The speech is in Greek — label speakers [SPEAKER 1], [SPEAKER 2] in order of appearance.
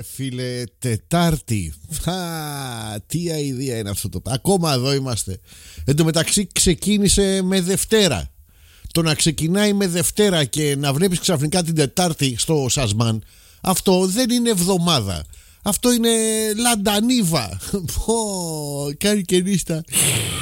[SPEAKER 1] φίλε, Τετάρτη. Τι αηδία είναι αυτό το. Ακόμα εδώ είμαστε. Εν τω μεταξύ ξεκίνησε με Δευτέρα. Το να ξεκινάει με Δευτέρα και να βλέπεις ξαφνικά την Τετάρτη στο Σασμάν, αυτό δεν είναι εβδομάδα. Αυτό είναι λαντανίβα. Κάνει και νύστα.